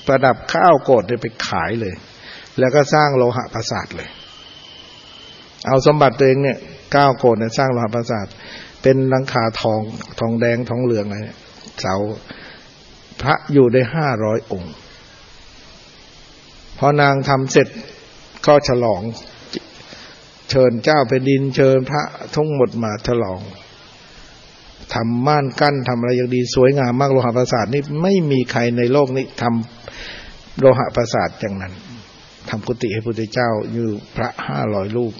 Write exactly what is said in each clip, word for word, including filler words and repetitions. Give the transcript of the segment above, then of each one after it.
ประดับข้าวโกฏเนี่ยไปขายเลยแล้วก็สร้างโลหะปราสาทเลยเอาสมบัติตัวเองเนี่ยเก้าโกฏเนี่ยสร้างโลหะปราสาทเป็นหลังคาทองทองแดงทองเหลืองอะไรเนี่ยเสาพระอยู่ได้ห้าร้อยองค์พอนางทำเสร็จก็ฉลองเชิญเจ้าแผ่นดินเชิญพระทั้งหมดมาฉลองทำม่านกั้นทำอะไรอย่างดีสวยงามมากโลหะปราสาทนี่ไม่มีใครในโลกนี้ทำโลหะปราสาทอย่างนั้นทำกุฏิให้พระพุทธเจ้าอยู่พระห้าร้อยรูป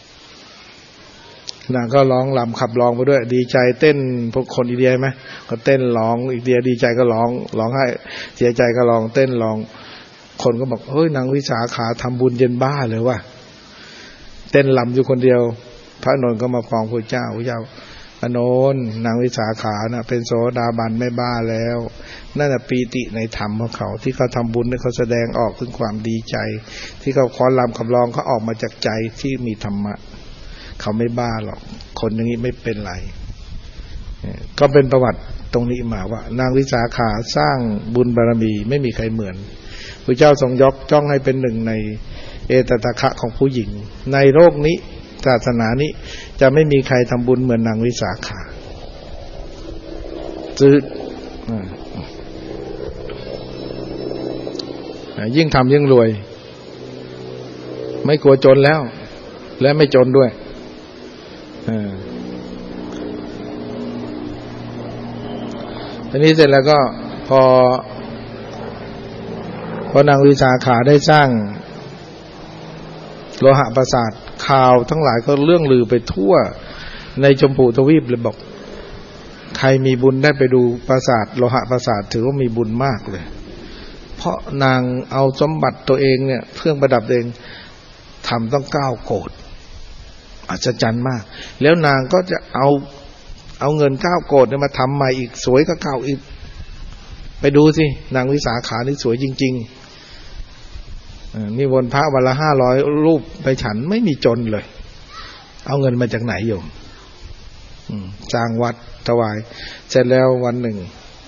นางก็ร้องรำขับร้องไปด้วยดีใจเต้นพวกคนอินเดียไหมก็เต้นร้องอินเดียดีใจก็ร้องร้องไห้เสียใจก็ร้องเต้นร้องคนก็บอกเฮ้ยนางวิสาขาทำบุญเย็นบ้าเลยว่ะเต้นรำอยู่คนเดียวพระนนท์ก็มาฟ้องพระเจ้าพระเจ้าอโนนนางวิสาขาน่ะเป็นโสดาบันไม่บ้าแล้วนั่นน่ะปีติในธรรมของเขาที่เขาทำบุญเนี่ยเขาแสดงออกถึงความดีใจที่เขาค้อนรำขับร้องเขาออกมาจากใจที่มีธรรมะเขาไม่บ้าหรอกคนอย่างนี้ไม่เป็นไรก็เป็นประวัติตรงนี้มาว่านางวิสาขาสร้างบุญบารมีไม่มีใครเหมือนพระเจ้าทรงยกจ้องให้เป็นหนึ่งในเอตตะคะของผู้หญิงในโลกนี้ศาสนานี้จะไม่มีใครทำบุญเหมือนนางวิสาขาจืดยิ่งทำยิ่งรวยไม่กลัวจนแล้วและไม่จนด้วยทีนี้เสร็จแล้วก็พอพอนางวิสาขาได้สร้างโลหะปราสาทข่าวทั้งหลายก็เรื่องลือไปทั่วในชมพูทวีปเลยบอกใครมีบุญได้ไปดูปราสาทโลหะปราสาทถือว่ามีบุญมากเลยเพราะนางเอาสมบัติตัวเองเนี่ยเครื่องประดับเองทำต้องเก้าโกฏอัศจรรย์มากแล้วนางก็จะเอาเอาเงินเก้าโกฏเนี่ยมาทำใหม่อีกสวยก็เก่าอีกไปดูสินางวิสาขานี่สวยจริงๆนี่วนพระวันละห้าร้อยรูปไปฉันไม่มีจนเลยเอาเงินมาจากไหนโยมสร้างวัดถวายเสร็จแล้ววันหนึ่ง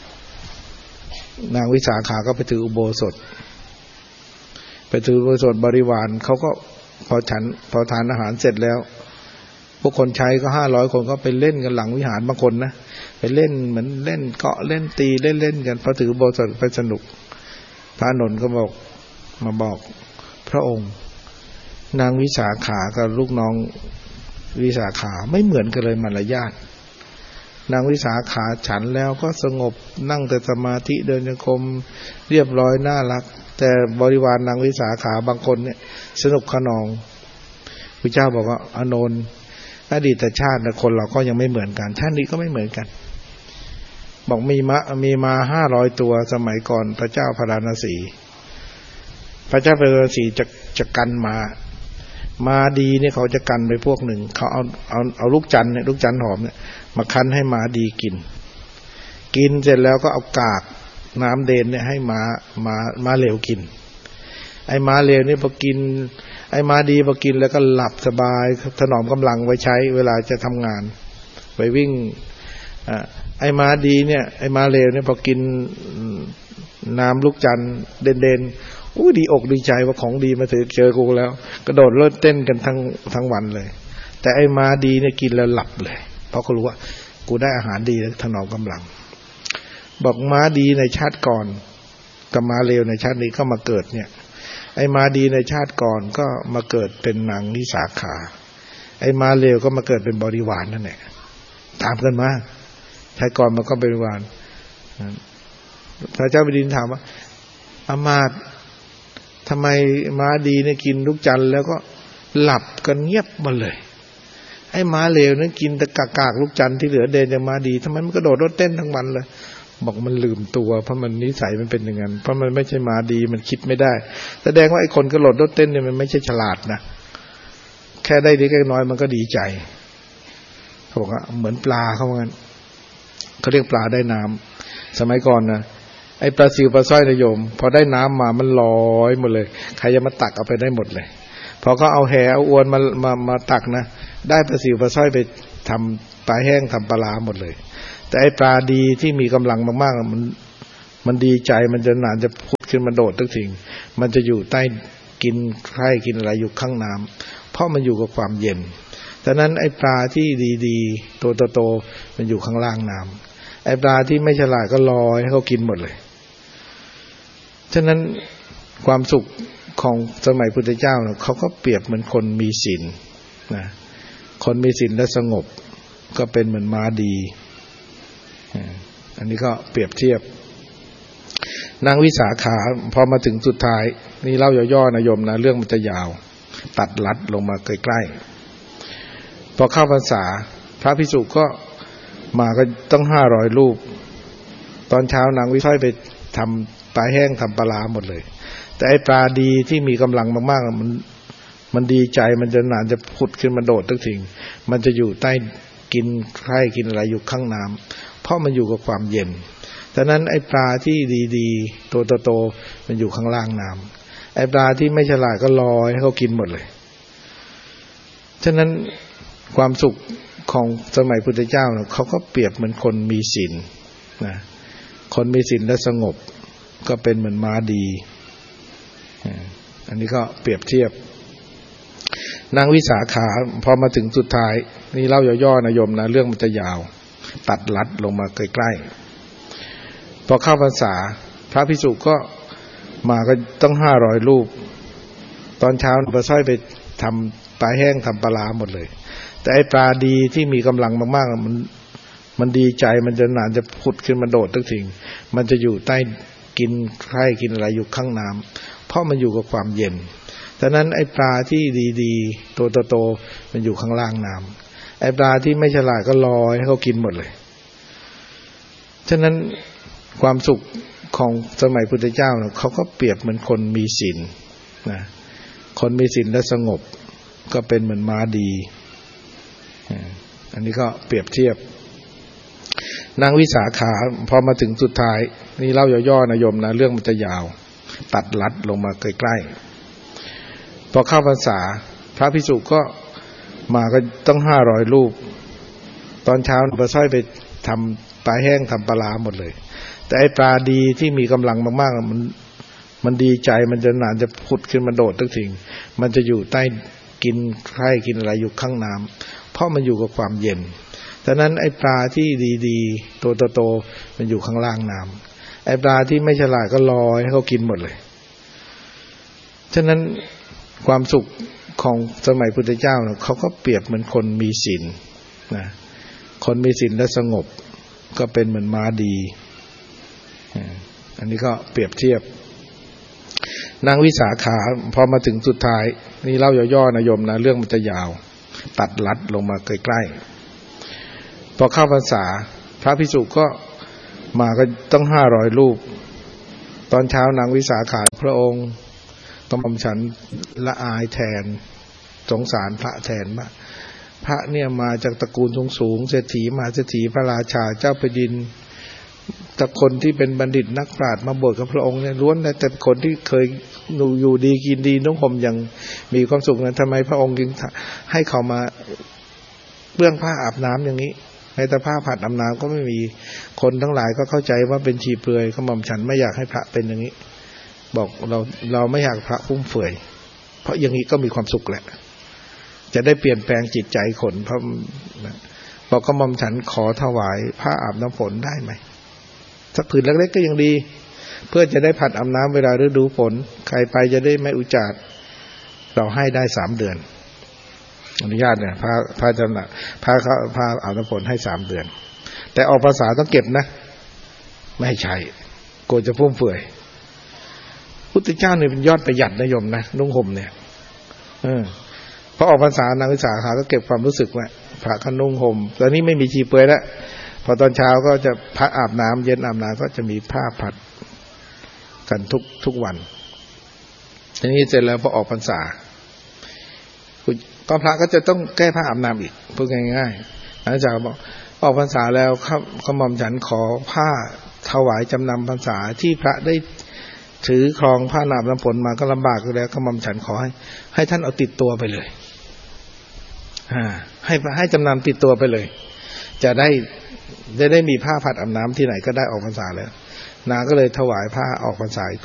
นางวิสาขาก็ไปถืออุโบสถไปถืออุโบสถบริวารเขาก็พอฉันพอทานอาหารเสร็จแล้วพวกคนใช้ก็ห้าร้อยคนก็ไปเล่นกันหลังวิหารบางคนนะไปเล่นเหมือนเล่นเกาะเล่นตีเล่นเล่นกันพอถืออุโบสถไปสนุกพระนนท์ก็บอกมาบอกพระองค์นางวิสาขากับลูกน้องวิสาขาไม่เหมือนกันเลยมารยาทนางวิสาขาฉันแล้วก็สงบนั่งแต่สมาธิเดินจงกรมเรียบร้อยน่ารักแต่บริวารนางวิสาขาบางคนเนี่ยสนุกขนองพระเจ้าบอกว่าอานนท์อดีตชาติคนเราก็ยังไม่เหมือนกันชาตินี้ก็ไม่เหมือนกันบอกมีมะมีมาห้าร้อยตัวสมัยก่อนพระเจ้าพระราณสีพระเจ้าพระราณสีจะจะกันมามาดีเนี่ยเขาจะกันไปพวกหนึ่งเขาเอาเอาเอาลูกจันทร์เนี่ยลูกจันทร์หอมเนี่ยมาคั้นให้มาดีกินกินเสร็จแล้วก็เอากากน้ำเดนเนี่ยให้มามามาเหลวกินไอ้มาเหลวนี่พอกินไอ้มาดีพอกินแล้วก็หลับสบายถนอมกำลังไว้ใช้เวลาจะทำงานไปวิ่งอ่าไอ้มาดีเนี่ยไอ้มาเหลวเนี่ยพอกินน้ำลูกจันทร์เด่นๆอู้ดีอกดีใจว่าของดีมาถึงเจอกูแล้วกระโดดเล่นเต้นกันทั้งทั้งวันเลยแต่ไอ้มาดีเนี่ยกินแล้วหลับเลยเพราะเขารู้ว่ากูได้อาหารดีแล้วถนอมกำลังบอกม้าดีในชาติก่อนกับม้าเลวในชาตินี้ก็มาเกิดเนี่ยไอ้ม้าดีในชาติก่อนก็มาเกิดเป็นนางวิสาขาไอ้ม้าเลวก็มาเกิดเป็นบริวารนั่นแหละตามกันมาชาติก่อนมันก็เป็นบริวารพระเจ้าแผ่นดินถามว่าอามาตย์ทำไมม้าดีเนี่ยกินลูกจันทร์แล้วก็หลับกันเงียบหมดเลยไอ้ม้าเลวนั้นกินแต่กากๆลูกจันทร์ที่เหลือเดินจากม้าดีทำไมมันกระโดดรถเต้นทั้งวันเลยบอกมันลืมตัวเพราะมันนิสัยมันเป็นอย่างนั้นเพราะมันไม่ใช่ม้าดีมันคิดไม่ได้แสดงว่าไอ้คนกระโดดรถเต้นเนี่ยมันไม่ใช่ฉลาดนะแค่ได้เล็กน้อยมันก็ดีใจเขาบอกว่าเหมือนปลาเขาเหมือนกันเขาเรียกปลาได้น้ำสมัยก่อนนะไอ้ปลาซิวปลาสร้อยนะโยมพอได้น้ำมามันลอยหมดเลยใครจะมาตักเอาไปได้หมดเลยพอเขาเอาแหเอาอวนมามามาตักนะได้ปลาซิวปลาสร้อยไปทำปลาแห้งทำปลาลาหมดเลยแต่ไอ้ปลาดีที่มีกำลังมากๆมันมันดีใจมันจะนานจะพูดขึ้นมาโดดทุกทิ้งมันจะอยู่ใต้กินไข่กินอะไรอยู่ข้างน้ำเพราะมันอยู่กับความเย็นดังนั้นไอ้ปลาที่ดีๆตัวโตๆมันอยู่ข้างล่างน้ำไอ้ปลาที่ไม่ฉลาดก็ลอยให้เขากินหมดเลยฉะนั้นความสุขของสมัยพุทธเจ้าเขาก็เปรียบเหมือนคนมีศีลนะคนมีศีลและสงบก็เป็นเหมือนม้าดีอันนี้ก็เปรียบเทียบนางวิสาขาพอมาถึงสุดท้ายนี่เล่าย่อๆนะโยมนะเรื่องมันจะยาวตัดลัดลงมาใกล้ๆพอเข้าพรรษาพระภิกษุก็มาก็ต้องห้าร้อยรูปตอนเช้านางวิค่อยไปทำปลาแห้งทำปลาหมดเลยแต่ไอ้ปลาดีที่มีกำลังมากๆมันมันดีใจมันจะนานจะพุดขึ้นมาโดดทุกทิ้งมันจะอยู่ใต้กินไข่กินอะไรอยู่ข้างน้ำเพราะมันอยู่กับความเย็นดังนั้นไอ้ปลาที่ดีๆตัวโตๆมันอยู่ข้างล่างน้ำไอ้ปลาที่ไม่ฉลาดก็ลอยให้เขากินหมดเลยฉะนั้นความสุขของสมัยพุทธเจ้าเขาก็เปรียบเหมือนคนมีศีลนะคนมีศีลและสงบก็เป็นเหมือนม้าดีอันนี้ก็เปรียบเทียบนางวิสาขาพอมาถึงสุดท้ายนี่เล่าย่อๆนะโยมนะเรื่องมันจะยาวตัดลัดลงมาใกล้ๆพอเข้าพรรษาพระภิกษุก็มาก็ต้องห้าร้อยรูปตอนเช้าพระสร้อยไปทำปลาแห้งทำปลาหมดเลยแต่ไอ้ปลาดีที่มีกำลังมากๆมันมันดีใจมันจะนานจะพุดขึ้นมาโดดทุกทิ้งมันจะอยู่ใต้กินไข่กินอะไรอยู่ข้างน้ำเพราะมันอยู่กับความเย็นดังนั้นไอ้ปลาที่ดีๆตัวโตๆมันอยู่ข้างล่างน้ำไอ้ปลาที่ไม่ฉลาดก็ลอยให้เขากินหมดเลยฉะนั้นความสุขของสมัยพุทธเจ้าเขาก็เปรียบเหมือนคนมีศีลนะคนมีศีลและสงบก็เป็นเหมือนม้าดีอันนี้ก็เปรียบเทียบนางวิสาขาพอมาถึงสุดท้ายนี่เล่าย่อๆนะโยมนะเรื่องมันจะยาวตัดลัดลงมาใกล้ๆพอเข้าพรรษาพระภิกษุก็มาก็ต้องห้าร้อยรูปตอนเช้าพระสร้อยไปทำปลาแห้งทำปลาหมดเลยแต่ไอ้ปลาดีที่มีกำลังมากๆมันมันดีใจมันจะนานจะพุดขึ้นมาโดดทุกทิ้งมันจะอยู่ใต้กินไข่กินอะไรอยู่ข้างน้ำเพราะมันอยู่กับความเย็นดังนั้นไอ้ปลาที่ดีๆตัวโตๆมันอยู่ข้างล่างน้ำไอ้ปลาที่ไม่ฉลาดก็ลอยให้เขากินหมดเลยฉะนั้นความสุขของสมัยพุทธเจ้าเขาก็เปรียบเหมือนคนมีศีลนะคนมีศีลและสงบก็เป็นเหมือนม้าดีอันนี้ก็เปรียบเทียบนางวิสาขาพอมาถึงสุดท้ายนี่เล่าย่อๆนะโยมนะเรื่องมันจะยาวตัดลัดลงมาใกล้ๆพอเข้าพรรษาพระภิกษุก็มาก็ต้องห้าร้อยรูปตอนเช้านางวิสาขาพระองค์ต้องมฉันละอายแทนสงสารพระแทนว่าพระเนี่ยมาจากตระกูลสูงๆเศรษฐีมหาเศรษฐีพระราชาเจ้าแผ่นดินแต่คนที่เป็นบัณฑิตนักปราชญ์มาบวชกับพระองค์เนี่ยล้วนแต่คนที่เคยอยู่ดีกินดีนุ่งห่มอย่างมีความสุขนั้นทำไมพระองค์จึงให้เขามาเบื้องผ้าอาบน้ำอย่างนี้ในแต่ผ้าผัดอาบน้ำก็ไม่มีคนทั้งหลายก็เข้าใจว่าเป็นชีเปลือยขมอมฉันไม่อยากให้พระเป็นอย่างนี้บอกเราเราไม่อยากพระฟุ่มเฟือยเพราะอย่างนี้ก็มีความสุขแหละจะได้เปลี่ยนแปลงจิตใจคนเพราะบอกขมอมฉันขอถวายผ้าอาบน้ำฝนได้ไหมสักผืนเล็กๆก็ยังดีเพื่อจะได้ผัดอาบน้ำเวลาฤดูฝนใครไปจะได้ไม่อุจจาระเราให้ได้สามเดือนอนุญาตเนี่ยผ้าผ้าจำหน่ายผ้าเขาผ้าอาบน้ำฝนให้สามเดือนแต่ออกภาษาต้องเก็บนะไม่ใช่กลัวจะฟุ่มเฟือยพุทธเจ้าเนี่ยเป็นยอดประหยัดนะโยมนะนุ่งห่มเนี่ยเออพอออกพรรษานางวิสาขาก็เก็บความรู้สึกไว้พระก็นุ่งห่มตอนนี้ไม่มีชีเปลือยแล้วพอตอนเช้าก็จะพระอาบน้ำเย็นอาบน้ำก็จะมีผ้าผัดกันทุกทุกวันทีนี้เสร็จแล้วพอออกพรรษาก็พระก็จะต้องแก้ผ้าอาบน้ำอีกพูดง่ายๆอาจารย์บอกออกพรรษาแล้วขมอมฉันขอผ้าถวายจำนำพรรษาที่พระได้ถือครองผ้าอาบน้ำฝนมาก็ลำบากอยู่แล้วขมอมฉันขอให้ให้ท่านเอาติดตัวไปเลยอ่าให้ให้จำนำติดตัวไปเลยจะได้จะได้มีผ้าผัดอาบน้ำที่ไหนก็ได้ออกพรรษาแล้วนางก็เลยถวายผ้าออกพรรษา